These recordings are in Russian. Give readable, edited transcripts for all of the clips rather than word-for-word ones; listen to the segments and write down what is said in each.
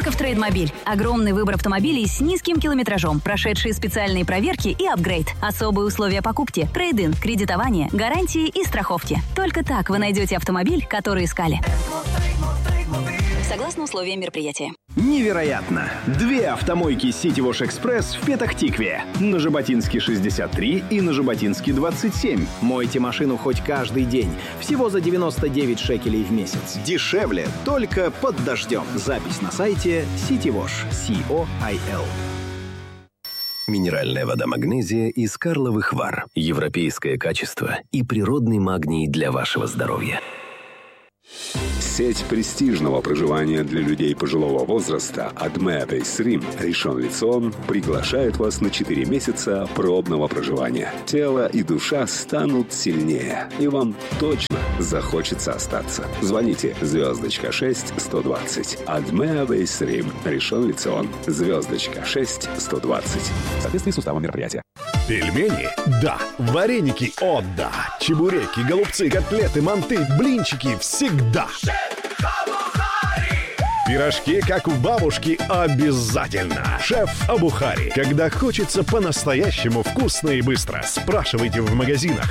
только в Трейдмобиль. Огромный выбор автомобилей с низким километражом, прошедшие специальные проверки и апгрейд. Особые условия покупки, трейд-ин, кредитование, гарантии и страховки. Только так вы найдете автомобиль, который искали. Согласно условиям мероприятия. Невероятно! 2 автомойки City Wash Express в Петахтикве. На Жаботинске 63 и на Жаботинске 27. Мойте машину хоть каждый день. Всего за 99 шекелей в месяц. Дешевле только под дождем. Запись на сайте City Wash. C-O-I-L. Минеральная вода «Магнезия» из Карловых Вар. Европейское качество и природный магний для вашего здоровья. Сеть престижного проживания для людей пожилого возраста Admea Base Rim Ришон Лецион приглашает вас на 4 месяца пробного проживания. Тело и душа станут сильнее, и вам точно захочется остаться. Звоните *6-120. Admea Base Rim Ришон Лецион. *6-120. В соответствии с уставом мероприятия. Пельмени? Да. Вареники? О, да. Чебуреки, голубцы, котлеты, манты, блинчики всегда. Пирожки, как у бабушки, обязательно. Шеф Абухари. Когда хочется по-настоящему вкусно и быстро, спрашивайте в магазинах.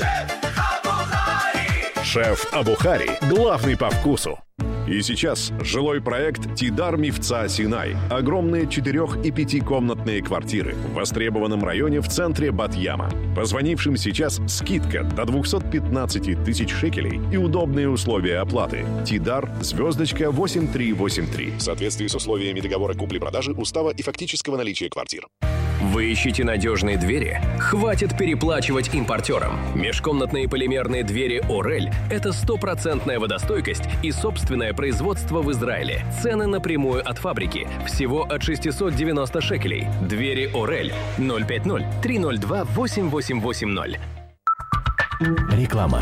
Шеф Абухари. Главный по вкусу. И сейчас жилой проект «Тидар Мифца Синай». Огромные 4- и 5-комнатные квартиры в востребованном районе в центре Бат-Яма. Позвонившим сейчас скидка до 215 тысяч шекелей и удобные условия оплаты. Тидар *8383. В соответствии с условиями договора купли-продажи, устава и фактического наличия квартир. Вы ищете надежные двери? Хватит переплачивать импортерам. Межкомнатные полимерные двери «Орель» — это 100% водостойкость и собственное производство в Израиле. Цены напрямую от фабрики. Всего от 690 шекелей. Двери «Орель» 050-302-8880. Реклама.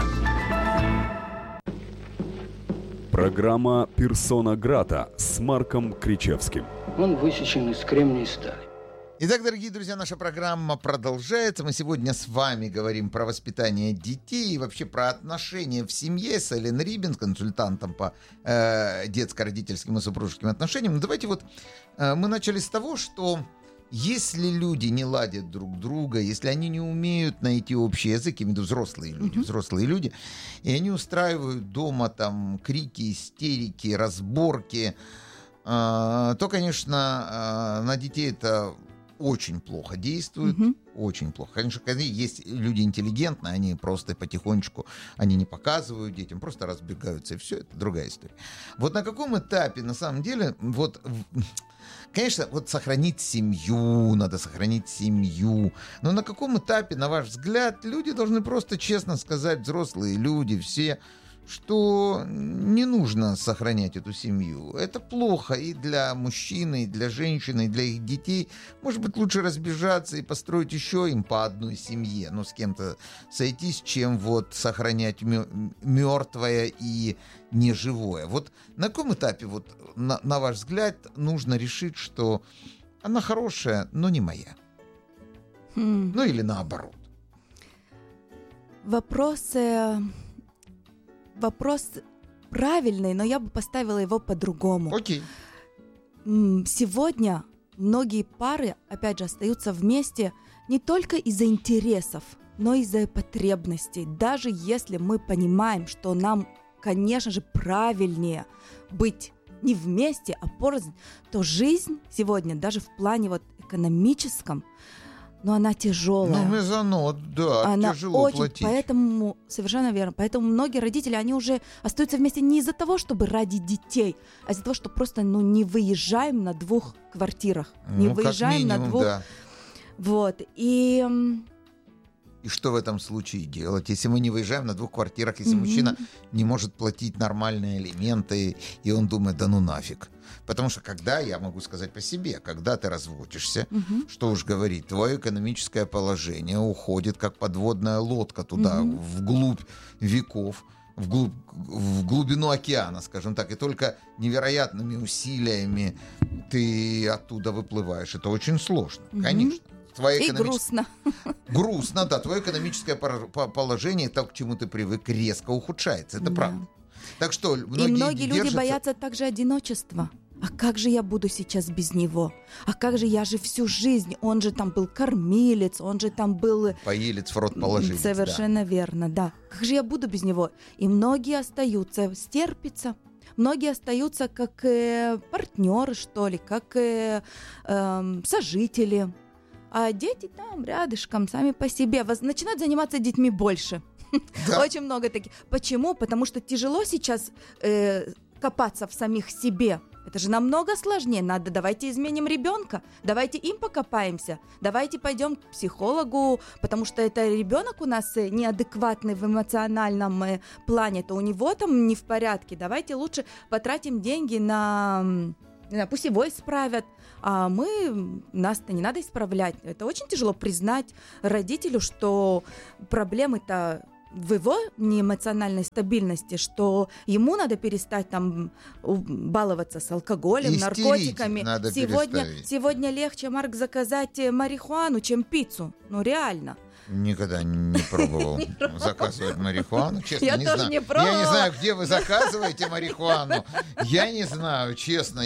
Программа «Персона Грата» с Марком Кричевским. Он высечен из кремния и стали. Итак, дорогие друзья, наша программа продолжается. Мы сегодня с вами говорим про воспитание детей и вообще про отношения в семье с Эллен Рибин, консультантом по детско-родительским и супружеским отношениям. Ну, давайте вот мы начали с того, что если люди не ладят друг друга, если они не умеют найти общий язык, именно взрослые люди, и они устраивают дома там крики, истерики, разборки, то, конечно, на детей это очень плохо действует, очень плохо. Конечно, есть люди интеллигентные, они просто потихонечку, они не показывают детям, просто разбегаются, и все, это другая история. Вот на каком этапе, на самом деле, вот, конечно, вот надо сохранить семью, но на каком этапе, на ваш взгляд, люди должны просто честно сказать, взрослые люди, все, что не нужно сохранять эту семью. Это плохо и для мужчины, и для женщины, и для их детей. Может быть, лучше разбежаться и построить еще им по одной семье, с кем-то сойтись, чем вот сохранять мертвое и неживое. Вот на каком этапе, вот, на ваш взгляд, нужно решить, что она хорошая, но не моя? Ну или наоборот. Вопрос правильный, но я бы поставила его по-другому. Окей. Сегодня многие пары, опять же, остаются вместе не только из-за интересов, но и из-за потребностей. Даже если мы понимаем, что нам, конечно же, правильнее быть не вместе, а порознь, то жизнь сегодня, даже в плане вот экономическом, но она тяжелая. Мезонот, да, она тяжело очень, платить. Поэтому, совершенно верно, поэтому многие родители, они уже остаются вместе не из-за того, чтобы ради детей, а из-за того, что просто, не выезжаем на 2 квартирах. Не выезжаем минимум, на 2. Да. Вот, И что в этом случае делать, если мы не выезжаем на 2 квартирах, если мужчина не может платить нормальные алименты, и он думает, да ну нафиг. Потому что я могу сказать по себе, когда ты разводишься, что уж говорить, твое экономическое положение уходит как подводная лодка туда, вглубь веков, в глубину океана, скажем так, и только невероятными усилиями ты оттуда выплываешь. Это очень сложно, конечно. И грустно. Грустно, да. Твое экономическое положение, то, к чему ты привык, резко ухудшается. Это правда. Так что многие люди боятся также одиночества. А как же я буду сейчас без него? А как же я же всю жизнь? Он же там был кормилец, он же там был... Поилец в рот положилец. Совершенно верно, да. Как же я буду без него? И многие остаются, стерпятся. Многие остаются как партнеры, что ли, как сожители. А дети там рядышком, сами по себе. Начинают заниматься детьми больше. Да. Очень много таких. Почему? Потому что тяжело сейчас копаться в самих себе. Это же намного сложнее. Давайте изменим ребенка, давайте им покопаемся, давайте пойдем к психологу, потому что это ребенок у нас неадекватный в эмоциональном плане, то у него там не в порядке. Давайте лучше потратим деньги на... Пусть его исправят, а нас-то не надо исправлять. Это очень тяжело признать родителю, что проблемы-то в его неэмоциональной стабильности, что ему надо перестать там баловаться с алкоголем, наркотиками. Сегодня легче, Марк, заказать марихуану, чем пиццу. Ну, реально. Никогда не пробовал заказывать марихуану, честно, я тоже знаю. Не пробовала. Я не знаю, где вы заказываете марихуану. Я не знаю, честно,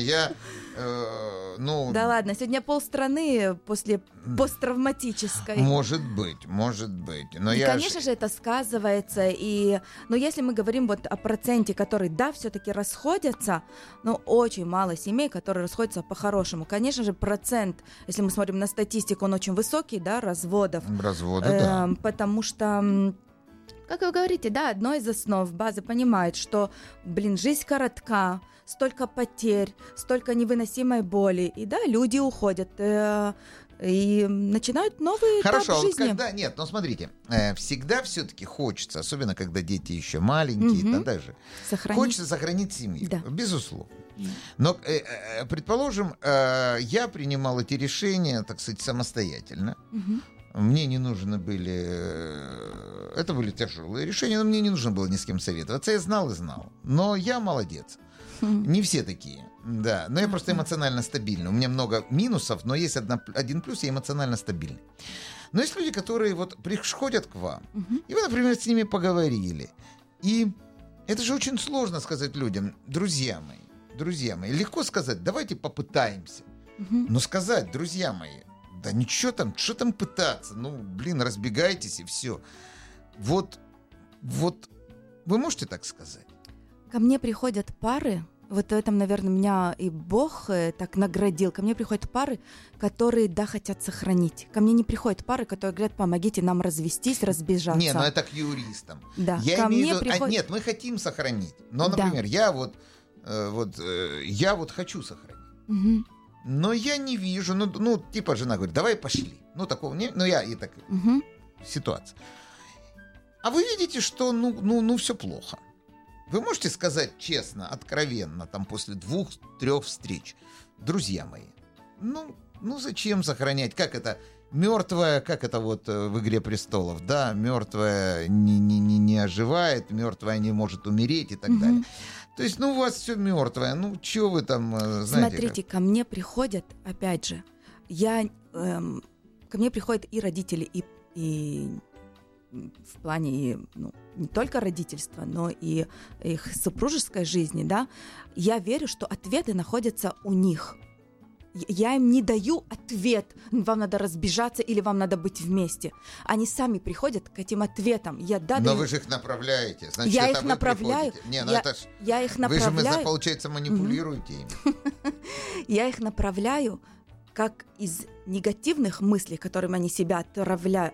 Да ладно, сегодня полстраны после посттравматической. Может быть. Но конечно же, это сказывается. Но если мы говорим вот о проценте, который, да, все-таки расходятся, но очень мало семей, которые расходятся по-хорошему. Конечно же, процент, если мы смотрим на статистику, он очень высокий, да, разводов. Да. Потому что... Как вы говорите, да, одно из основ базы понимает, что, жизнь коротка, столько потерь, столько невыносимой боли. И да, люди уходят и начинают новый этап жизни. Хорошо, когда... Нет, смотрите, всегда все-таки хочется, особенно когда дети еще маленькие, тогда же, хочется сохранить семью, да. Безусловно. Но, предположим, я принимал эти решения, так сказать, самостоятельно. Мне не нужны были... Это были тяжелые решения, но мне не нужно было ни с кем советоваться. Я знал. Но я молодец. Не все такие. Да, но я просто эмоционально стабильный. У меня много минусов, но есть один плюс, я эмоционально стабильный. Но есть люди, которые вот приходят к вам, и вы, например, с ними поговорили. И это же очень сложно сказать людям, друзья мои, легко сказать, давайте попытаемся. Но сказать, друзья мои, да ничего там, что там пытаться? Разбегайтесь и все. Вот вы можете так сказать? Ко мне приходят пары, вот в этом, наверное, меня и Бог так наградил. Ко мне приходят пары, которые, да, хотят сохранить. Ко мне не приходят пары, которые говорят, помогите нам развестись, разбежаться. Не, это к юристам. Да, я имею в виду, нет, мы хотим сохранить. Но, например, я хочу сохранить. Но я не вижу, жена говорит, давай пошли. Такого не, я и так, ситуация. А вы видите, что, все плохо. Вы можете сказать честно, откровенно, там после 2-3 встреч, друзья мои, зачем сохранять, как это, мертвая, как это вот в «Игре престолов», да, мертвая не оживает, мертвая не может умереть и так далее. То есть, у вас все мертвое, что вы там, знаете... Смотрите, ко мне приходят, опять же, ко мне приходят и родители, и в плане не только родительства, но и их супружеской жизни, да, я верю, что ответы находятся у них. Я им не даю ответ, вам надо разбежаться или вам надо быть вместе. Они сами приходят к этим ответам. Но вы же их направляете. Значит, я их направляю. Я их направляю. Вы же, получается, манипулируете ими. Я их направляю как из негативных мыслей, которыми они себя отравляют.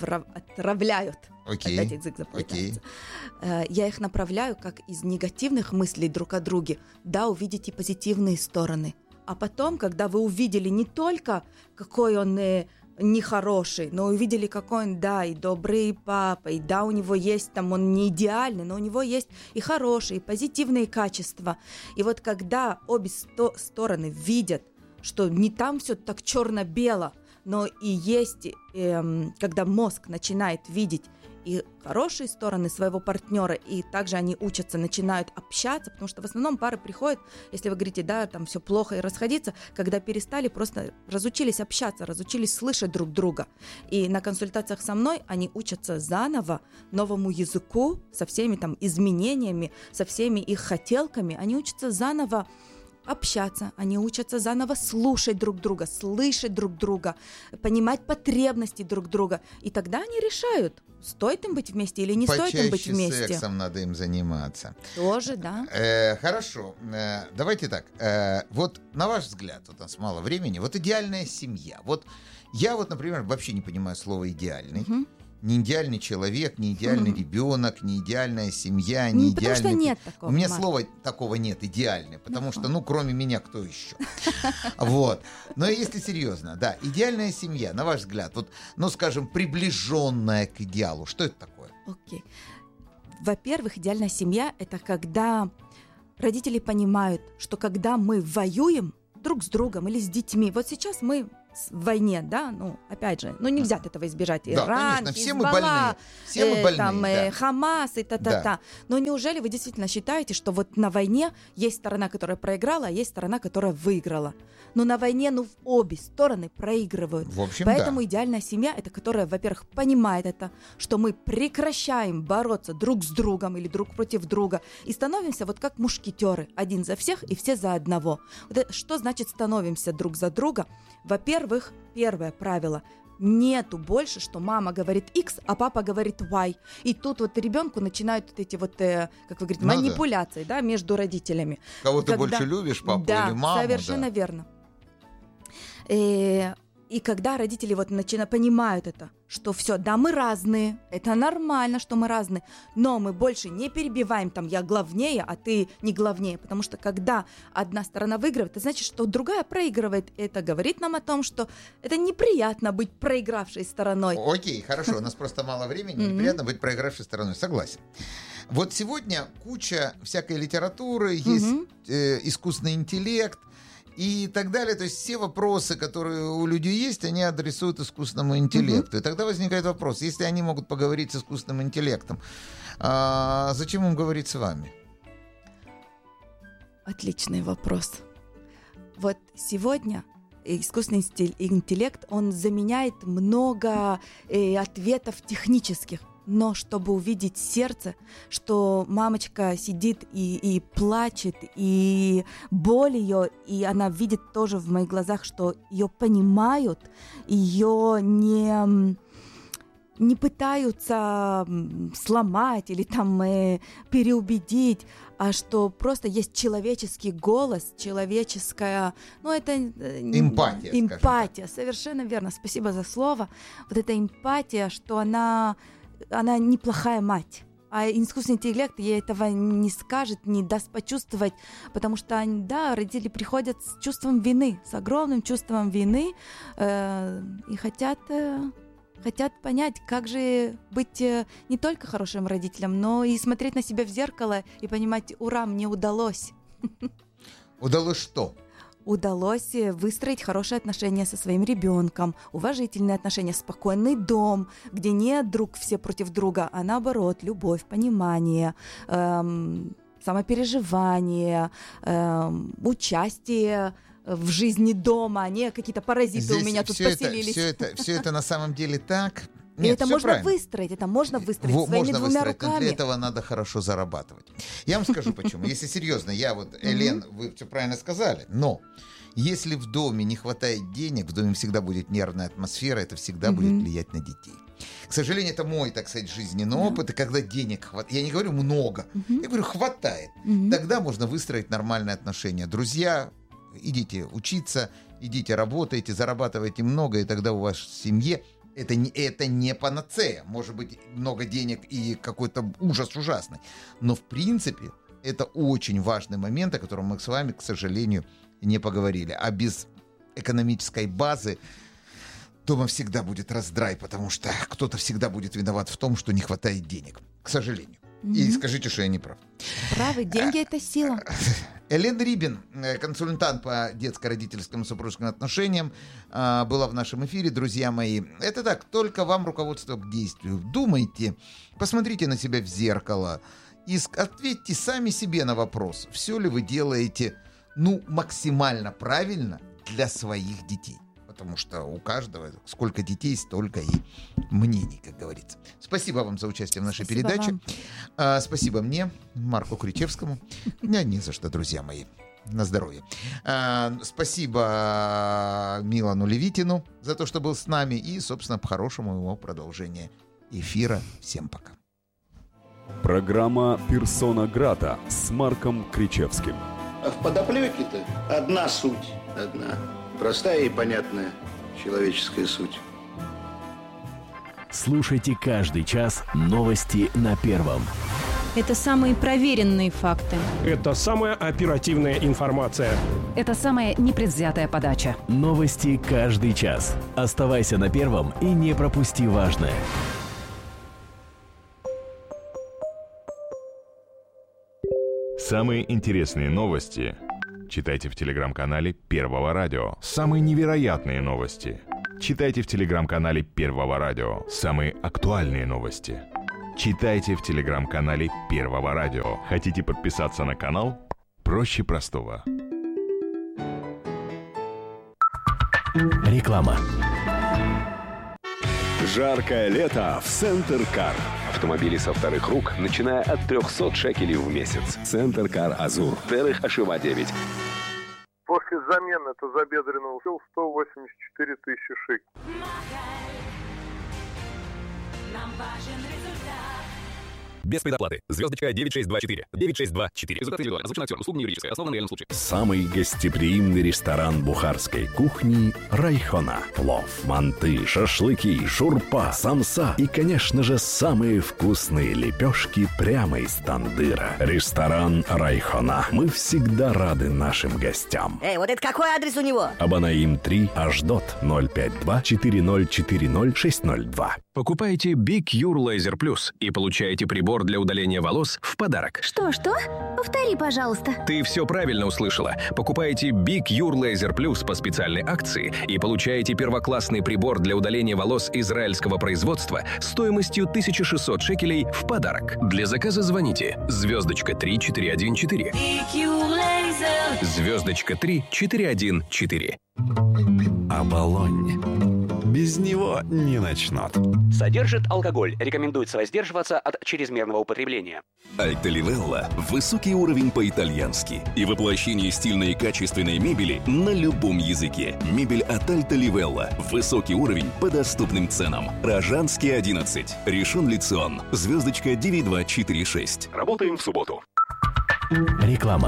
Окей. Опять язык заплетается. Я их направляю как из негативных мыслей друг о друге. Да, увидите позитивные стороны. А потом, когда вы увидели не только, какой он нехороший, но увидели, какой он, да, и добрый папа, и да, у него есть там, он не идеальный, но у него есть и хорошие, и позитивные качества. И вот когда обе стороны видят, что не там все так черно-бело, но и есть, когда мозг начинает видеть и хорошие стороны своего партнера, и также они учатся, начинают общаться, потому что в основном пары приходят, если вы говорите, да, там все плохо и расходиться, когда перестали, просто разучились общаться, разучились слышать друг друга. И на консультациях со мной они учатся заново новому языку, со всеми там изменениями, со всеми их хотелками, они учатся заново общаться, они учатся заново слушать друг друга, слышать друг друга, понимать потребности друг друга. И тогда они решают, стоит им быть вместе или не стоит им быть вместе. Почаще сексом надо им заниматься. Тоже, да. Хорошо. Давайте так. Вот на ваш взгляд, вот у нас мало времени, вот идеальная семья. Вот я вот, например, вообще не понимаю слово «идеальный». Угу. Не идеальный человек, не идеальный ребенок, не идеальная семья, не идеальный... Потому что нет такого. У меня слова такого нет, идеальный, потому что, кроме меня, кто еще? Вот. Но если серьезно, да, идеальная семья, на ваш взгляд, вот, скажем, приближенная к идеалу, что это такое? Окей. Во-первых, идеальная семья — это когда родители понимают, что когда мы воюем друг с другом или с детьми, вот сейчас мы в войне, да, опять же, нельзя от этого избежать. Да, Иран, конечно, все мы больные, Хамас и та-та-та. Да. Но неужели вы действительно считаете, что вот на войне есть сторона, которая проиграла, а есть сторона, которая выиграла? Но на войне, обе стороны проигрывают. В общем, поэтому идеальная семья — это которая, во-первых, понимает это, что мы прекращаем бороться друг с другом или друг против друга и становимся вот как мушкетеры, один за всех и все за одного. Вот это, что значит становимся друг за друга? Во-первых, первое правило — нету больше, что мама говорит X, а папа говорит Y. И тут вот ребенку начинают вот эти вот, как вы говорите, манипуляции, да, между родителями. Кого ты больше любишь, папу или маму? Совершенно верно. И когда родители вот понимают это, что все, да, мы разные, это нормально, что мы разные, но мы больше не перебиваем, я главнее, а ты не главнее, потому что когда одна сторона выигрывает, это значит, что другая проигрывает. Это говорит нам о том, что это неприятно быть проигравшей стороной. Окей, хорошо, у нас просто мало времени, неприятно быть проигравшей стороной, согласен. Вот сегодня куча всякой литературы, есть искусственный интеллект, и так далее. То есть все вопросы, которые у людей есть, они адресуют искусственному интеллекту. И тогда возникает вопрос, если они могут поговорить с искусственным интеллектом, зачем им говорить с вами? Отличный вопрос. Вот сегодня искусственный интеллект, он заменяет много ответов технических. Но чтобы увидеть сердце, что мамочка сидит и плачет, и боль ее, и она видит тоже в моих глазах, что ее понимают, ее не пытаются сломать или переубедить, а что просто есть человеческий голос, человеческая, это эмпатия, совершенно верно, спасибо за слово. Вот эта эмпатия, что она неплохая мать. А искусственный интеллект ей этого не скажет, не даст почувствовать, потому что, родители приходят с чувством вины, с огромным чувством вины, и хотят понять, как же быть не только хорошим родителем, но и смотреть на себя в зеркало и понимать, ура, мне удалось. Удалось что? Удалось выстроить хорошие отношения со своим ребенком, уважительные отношения, спокойный дом, где нет друг все против друга, а наоборот, любовь, понимание, самопереживание, участие в жизни дома, а не какие-то паразиты здесь у меня тут поселились. Все это на самом деле так. Нет, это можно выстроить, своими двумя руками. Но для этого надо хорошо зарабатывать. Я вам скажу почему. Если серьезно, Элен, вы все правильно сказали, но если в доме не хватает денег, в доме всегда будет нервная атмосфера, это всегда будет влиять на детей. К сожалению, это мой, так сказать, жизненный опыт, и когда денег хватает, я не говорю много, я говорю хватает, тогда можно выстроить нормальные отношения. Друзья, идите учиться, идите работайте, зарабатывайте много, и тогда у вас в семье это не панацея. Может быть, много денег и какой-то ужас ужасный. Но, в принципе, это очень важный момент, о котором мы с вами, к сожалению, не поговорили. А без экономической базы дома всегда будет раздрай, потому что кто-то всегда будет виноват в том, что не хватает денег. К сожалению. И скажите, что я не прав. Правы, деньги — это сила. Элен Рибин, консультант по детско-родительским и супружеским отношениям, была в нашем эфире, друзья мои. Это так, только вам руководство к действию. Думайте, посмотрите на себя в зеркало и ответьте сами себе на вопрос, все ли вы делаете, максимально правильно для своих детей. Потому что у каждого сколько детей, столько и мнений, как говорится. Спасибо вам за участие в нашей передаче. Спасибо мне, Марку Кричевскому. Не за что, друзья мои. на здоровье. Спасибо Милану Левитину за то, что был с нами. И, собственно, по хорошему его продолжения эфира. Всем пока. Программа «Персона Грата» с Марком Кричевским. А в подоплеке-то одна суть. Одна. Простая и понятная человеческая суть. Слушайте каждый час новости на Первом. Это самые проверенные факты. Это самая оперативная информация. Это самая непредвзятая подача. Новости каждый час. Оставайся на Первом и не пропусти важное. Самые интересные новости читайте в телеграм-канале Первого радио. Самые невероятные новости читайте в телеграм-канале Первого радио. Самые актуальные новости читайте в телеграм-канале Первого радио. Хотите подписаться на канал? Проще простого. Реклама. Жаркое лето в Центр Кар. Автомобили со вторых рук, начиная от 300 шекелей в месяц. Центр Кар Азур. Дерих Ашива 9. После замены тазобедренного ушел 184 тысячи шекелей. Без предоплаты. Звездочка 9624. 9624. Результаты индивидуально. Озвучено актером. Услуга не юридическая. Основана на реальном случае. Самый гостеприимный ресторан бухарской кухни «Райхона». Плов, манты, шашлыки, шурпа, самса и, конечно же, самые вкусные лепешки прямо из тандыра. Ресторан «Райхона». Мы всегда рады нашим гостям. Вот это какой адрес у него? Абанаим 3, Ашдот, 052-4040-602. Покупайте Big Cure Laser Plus и получаете прибор для удаления волос в подарок. Что? Повтори, пожалуйста. Ты все правильно услышала. Покупайте Big Cure Laser Plus по специальной акции и получаете первоклассный прибор для удаления волос израильского производства стоимостью 1600 шекелей в подарок. Для заказа звоните *3414. *3414. Оболонь. Без него не начнут. Содержит алкоголь. Рекомендуется воздерживаться от чрезмерного употребления. Альта Ливелла – высокий уровень по-итальянски и воплощение стильной и качественной мебели на любом языке. Мебель от Альта Ливелла. Высокий уровень по доступным ценам. Рожанский 11. Ришон Ле-Цион. Звездочка 9246. Работаем в субботу. Реклама.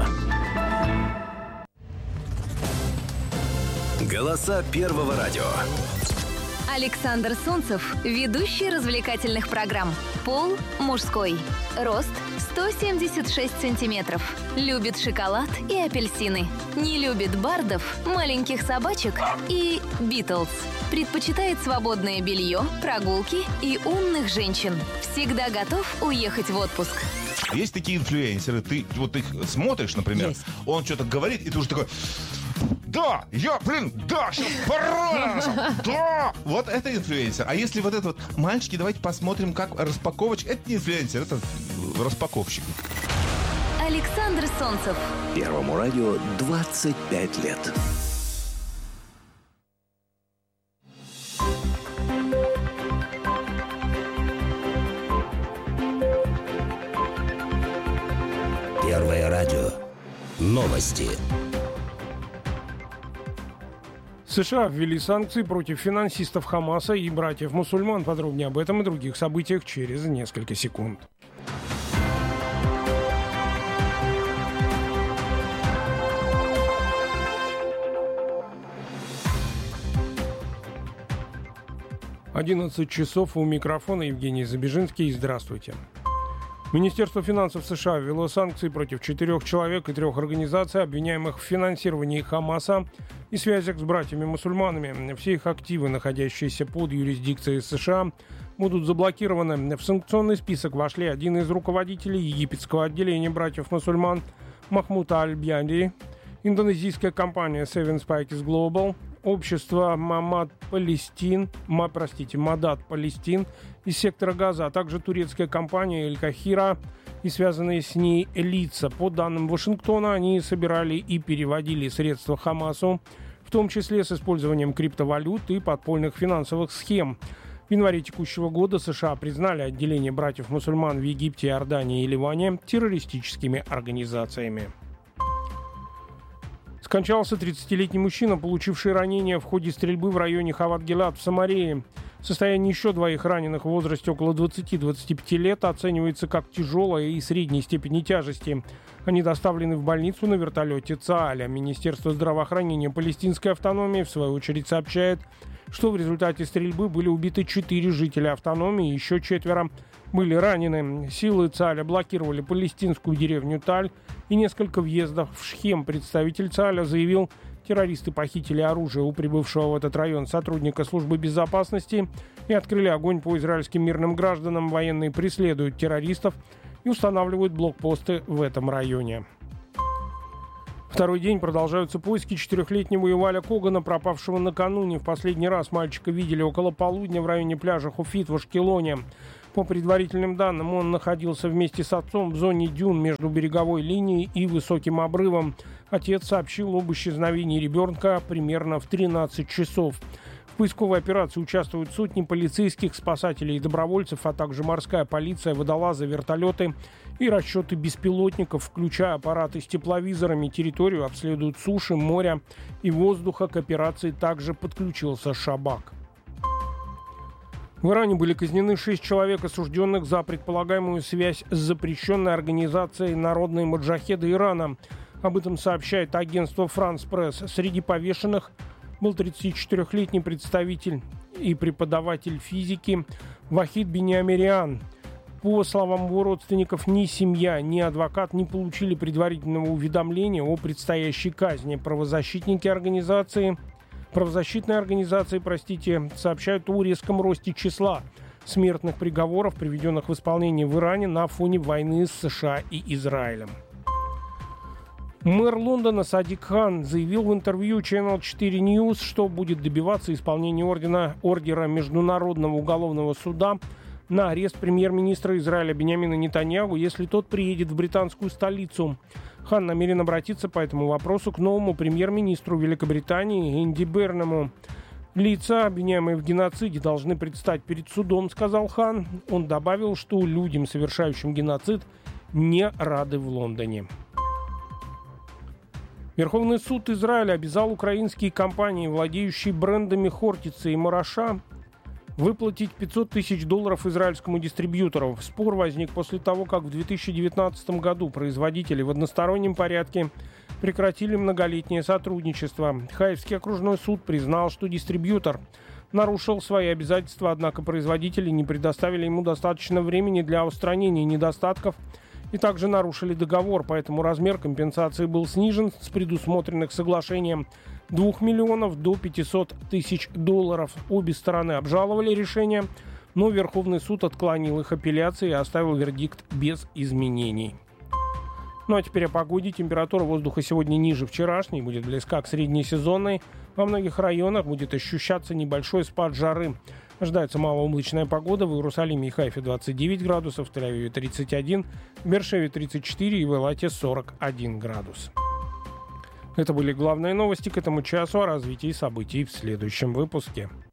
Голоса Первого радио. Александр Солнцев, ведущий развлекательных программ. Пол мужской. Рост 176 сантиметров. Любит шоколад и апельсины. Не любит бардов, маленьких собачек и Битлз. Предпочитает свободное белье, прогулки и умных женщин. Всегда готов уехать в отпуск. Есть такие инфлюенсеры, ты вот их смотришь, например, он что-то говорит, и ты уже такой... Да, сейчас пароль, да, вот это инфлюенсер. А если вот это вот, мальчики, давайте посмотрим, как распаковочка. Это не инфлюенсер, это распаковщик. Александр Солнцев. Первому радио 25 лет. Первое радио. Новости. США ввели санкции против финансистов Хамаса и братьев-мусульман. Подробнее об этом и других событиях через несколько секунд. «11 у микрофона Евгений Забежинский. Здравствуйте. Министерство финансов США ввело санкции против 4 человек и 3 организаций, обвиняемых в финансировании Хамаса и связях с братьями-мусульманами. Все их активы, находящиеся под юрисдикцией США, будут заблокированы. В санкционный список вошли один из руководителей египетского отделения братьев-мусульман Махмуд Аль-Бьянди, индонезийская компания Seven Spikes Global, общество Мадат Палестин из сектора Газа, а также турецкая компания Эль-Кахира и связанные с ней лица. По данным Вашингтона, они собирали и переводили средства Хамасу, в том числе с использованием криптовалют и подпольных финансовых схем. В январе текущего года США признали отделение братьев-мусульман в Египте, Иордании и Ливане террористическими организациями. Скончался 30-летний мужчина, получивший ранения в ходе стрельбы в районе Хават-Гилад в Самарии. Состояние еще двоих раненых в возрасте около 20-25 лет оценивается как тяжелое и средней степени тяжести. Они доставлены в больницу на вертолете ЦААля. Министерство здравоохранения Палестинской автономии, в свою очередь, сообщает, что в результате стрельбы были убиты 4 жителя автономии, еще 4 были ранены. Силы ЦААля блокировали палестинскую деревню Таль и несколько въездов в Шхем. Представитель ЦААля заявил, террористы похитили оружие у прибывшего в этот район сотрудника службы безопасности и открыли огонь по израильским мирным гражданам. Военные преследуют террористов и устанавливают блокпосты в этом районе. Второй день продолжаются поиски 4-летнего Юваля Когана, пропавшего накануне. В последний раз мальчика видели около полудня в районе пляжа Хуфит в Ашкелоне. По предварительным данным, он находился вместе с отцом в зоне дюн между береговой линией и высоким обрывом. Отец сообщил об исчезновении ребенка примерно в 13 часов. В поисковой операции участвуют сотни полицейских, спасателей и добровольцев, а также морская полиция, водолазы, вертолеты и расчеты беспилотников, включая аппараты с тепловизорами. Территорию обследуют суши, моря и воздуха. К операции также подключился Шабак. В Иране были казнены 6 человек, осужденных за предполагаемую связь с запрещенной организацией «Народные маджахеды Ирана». Об этом сообщает агентство «Франс Пресс». Среди повешенных был 34-летний представитель и преподаватель физики Вахид Бениамириан. По словам его родственников, ни семья, ни адвокат не получили предварительного уведомления о предстоящей казни. Правозащитной организации, сообщают о резком росте числа смертных приговоров, приведенных в исполнение в Иране на фоне войны с США и Израилем. Мэр Лондона Садик Хан заявил в интервью Channel 4 News, что будет добиваться исполнения ордера Международного уголовного суда на арест премьер-министра Израиля Биньямина Нетаньяху, если тот приедет в британскую столицу. Хан намерен обратиться по этому вопросу к новому премьер-министру Великобритании Энди Берному. Лица, обвиняемые в геноциде, должны предстать перед судом, сказал Хан. Он добавил, что людям, совершающим геноцид, не рады в Лондоне. Верховный суд Израиля обязал украинские компании, владеющие брендами Хортица и Мараша, выплатить $500 тысяч израильскому дистрибьютору. Спор возник после того, как в 2019 году производители в одностороннем порядке прекратили многолетнее сотрудничество. Хаевский окружной суд признал, что дистрибьютор нарушил свои обязательства, однако производители не предоставили ему достаточно времени для устранения недостатков и также нарушили договор, поэтому размер компенсации был снижен с предусмотренных соглашением $2 миллионов до $500 тысяч. Обе стороны обжаловали решение, но Верховный суд отклонил их апелляции и оставил вердикт без изменений. Ну а теперь о погоде. Температура воздуха сегодня ниже вчерашней, будет близка к среднесезонной. Во многих районах будет ощущаться небольшой спад жары. Ожидается малооблачная погода. В Иерусалиме и Хайфе 29 градусов, в Тель-Авиве 31, в Бершеве 34 и в Элате 41 градус. Это были главные новости к этому часу. О развитии событий в следующем выпуске.